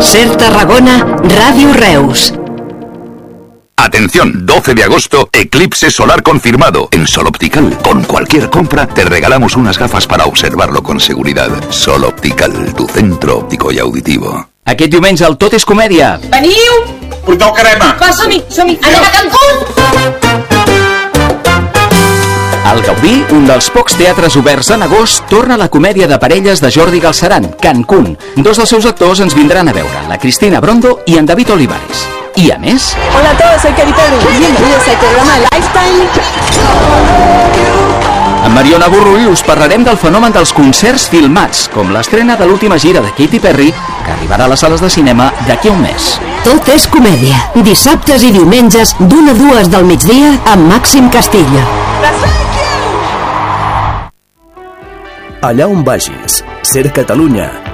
Ser Tarragona, Radio Reus. Atención, 12 de agosto, eclipse solar confirmado. En Sol Optical, con cualquier compra, te regalamos unas gafas para observarlo con seguridad. Sol Optical, tu centro òptico i auditivo. Aquest diumenge el Tot és Comèdia. Veniu! Porteu crema! Va, som-hi! Anem a Cancún! Al Gaudí, un dels pocs teatres oberts en agost, torna la comèdia de parelles de Jordi Galceran, Cancún. Dos dels seus actors ens vindran a veure, la Cristina Brondo i en David Olivares. I a més... Hola a todos, soy Katy Perry. Bienvenidos al programa Lifetime. Amb Mariona Burrull us parlarem del fenomen dels concerts filmats, com l'estrena de l'última gira de Katy Perry, que arribarà a les sales de cinema d'aquí a un mes. Tot és comèdia. Dissabtes i diumenges, d'1 a 2 del migdia, amb Màxim Castillo. Allà on vagis, Ser Catalunya